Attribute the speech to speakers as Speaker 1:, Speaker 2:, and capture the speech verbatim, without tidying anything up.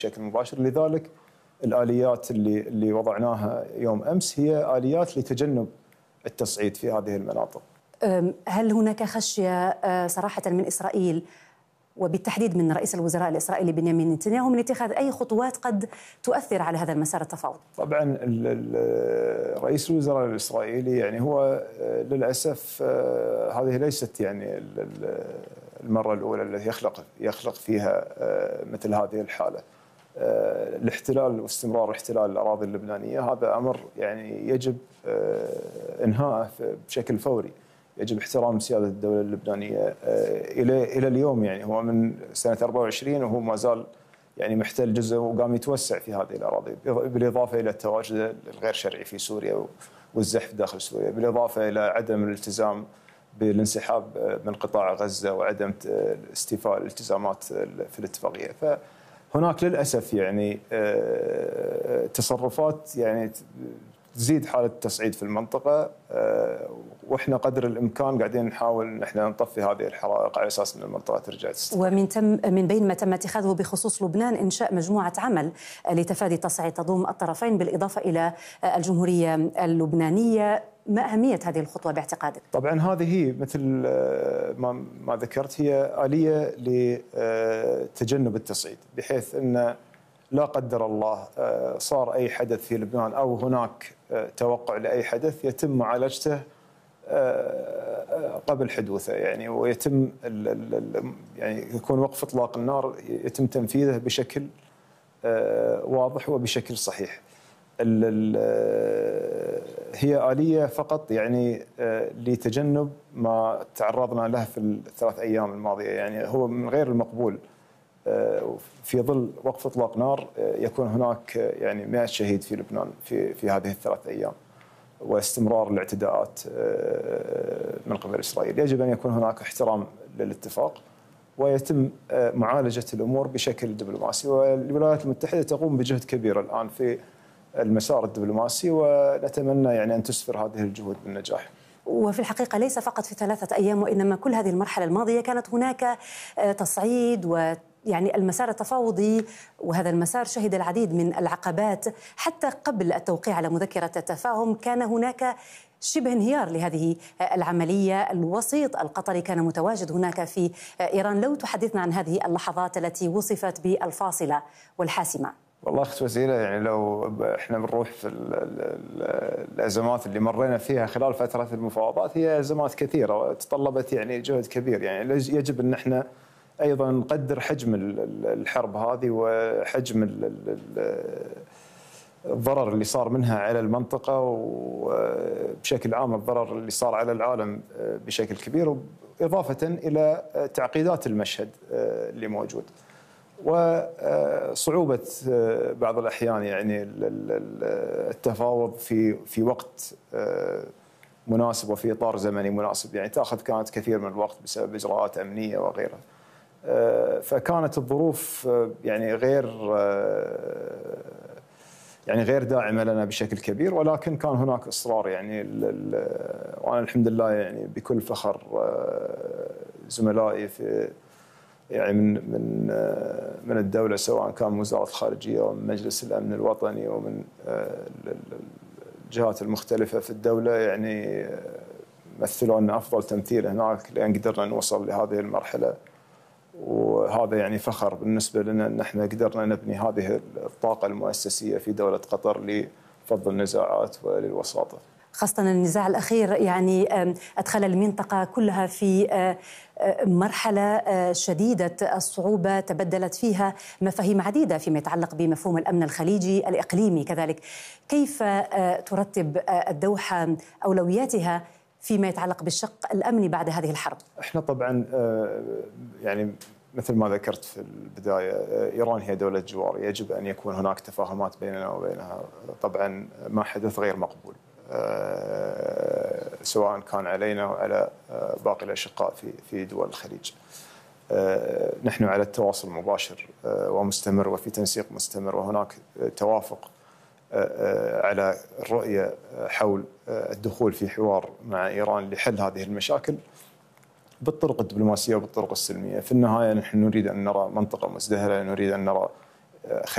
Speaker 1: بشكل مباشر. لذلك الآليات اللي اللي وضعناها يوم أمس هي آليات لتجنب التصعيد في هذه المناطق.
Speaker 2: هل هناك خشية صراحة من إسرائيل وبالتحديد من رئيس الوزراء الإسرائيلي بنيامين نتنياهو من اتخاذ أي خطوات قد تؤثر على هذا المسار التفاوضي؟
Speaker 1: طبعا رئيس الوزراء الإسرائيلي يعني هو للأسف هذه ليست يعني المرة الأولى التي يخلق يخلق فيها مثل هذه الحالة. الاحتلال واستمرار احتلال الأراضي اللبنانية هذا أمر يعني يجب إنهائه بشكل فوري. يجب احترام سيادة الدولة اللبنانية إلى إلى اليوم. يعني هو من سنة أربعة وعشرين وهو ما زال يعني محتل جزء وقام يتوسع في هذه الأراضي، بالإضافة إلى التواجد الغير شرعي في سوريا والزحف داخل سوريا، بالإضافة إلى عدم الالتزام بالانسحاب من قطاع غزة وعدم استيفاء الالتزامات في الاتفاقية. فهناك للأسف يعني تصرفات يعني تزيد حالة التصعيد في المنطقة، واحنا قدر الامكان قاعدين نحاول ان احنا نطفي هذه الحرائق على اساس ان المنطقه ترجع تستقر.
Speaker 2: ومن تم من بين ما تم اتخاذه بخصوص لبنان انشاء مجموعه عمل لتفادي التصعيد تضم الطرفين بالاضافه الى الجمهوريه اللبنانيه. ما اهميه هذه الخطوه باعتقادك؟
Speaker 1: طبعا هذه هي مثل ما ما ذكرت هي آلية لتجنب التصعيد، بحيث ان لا قدر الله صار أي حدث في لبنان أو هناك توقع لأي حدث يتم معالجته قبل حدوثه، يعني ويتم يعني يكون وقف إطلاق النار يتم تنفيذه بشكل واضح وبشكل صحيح. هي آلية فقط يعني لتجنب ما تعرضنا له في الثلاث أيام الماضية. يعني هو من غير المقبول في ظل وقف اطلاق نار يكون هناك يعني مئة شهيد في لبنان في في هذه الثلاث ايام، واستمرار الاعتداءات من قبل اسرائيل. يجب ان يكون هناك احترام للاتفاق ويتم معالجه الامور بشكل دبلوماسي، والولايات المتحده تقوم بجهد كبير الان في المسار الدبلوماسي، ونتمنى يعني ان تسفر هذه الجهود بالنجاح.
Speaker 2: وفي الحقيقة ليس فقط في ثلاثة أيام، وإنما كل هذه المرحلة الماضية كانت هناك تصعيد، ويعني المسار التفاوضي وهذا المسار شهد العديد من العقبات. حتى قبل التوقيع على مذكرة التفاهم كان هناك شبه انهيار لهذه العملية. الوسيط القطري كان متواجد هناك في إيران. لو تحدثنا عن هذه اللحظات التي وصفت بالفاصلة والحاسمة.
Speaker 1: والله اخت وسيله، يعني لو احنا بنروح في الازمات اللي مرينا فيها خلال فتره المفاوضات، هي ازمات كثيره تطلبت يعني جهد كبير. يعني يجب ان احنا ايضا نقدر حجم الحرب هذه وحجم الضرر اللي صار منها على المنطقه، وبشكل عام الضرر اللي صار على العالم بشكل كبير، اضافه الى تعقيدات المشهد اللي موجود وصعوبة بعض الأحيان يعني التفاوض في في وقت مناسب وفي إطار زمني مناسب. يعني تأخذ كانت كثير من الوقت بسبب إجراءات أمنية وغيرها. فكانت الظروف يعني غير يعني غير داعمة لنا بشكل كبير، ولكن كان هناك إصرار. يعني وأنا الحمد لله يعني بكل فخر زملائي في يعني من من من الدولة، سواء كان من وزارة الخارجية ومن مجلس الأمن الوطني ومن الجهات المختلفة في الدولة، يعني مثلوا لنا أفضل تمثيل هناك لأن قدرنا نوصل لهذه المرحلة. وهذا يعني فخر بالنسبة لنا أن احنا قدرنا نبني هذه الطاقة المؤسسية في دولة قطر لفض النزاعات وللوساطة.
Speaker 2: خاصة النزاع الأخير يعني أدخل المنطقة كلها في مرحلة شديدة الصعوبة، تبدلت فيها مفاهيم عديدة فيما يتعلق بمفهوم الأمن الخليجي الإقليمي كذلك. كيف ترتب الدوحة أولوياتها فيما يتعلق بالشق الأمني بعد هذه الحرب؟
Speaker 1: احنا طبعا يعني مثل ما ذكرت في البداية، إيران هي دولة جوار، يجب أن يكون هناك تفاهمات بيننا وبينها. طبعا ما حدث غير مقبول، سواء كان علينا وعلى باقي الأشقاء في في دول الخليج. نحن على التواصل مباشر ومستمر وفي تنسيق مستمر، وهناك توافق على الرؤية حول الدخول في حوار مع إيران لحل هذه المشاكل بالطرق الدبلوماسية وبالطرق السلمية. في النهاية نحن نريد أن نرى منطقة مزدهرة، نريد أن نرى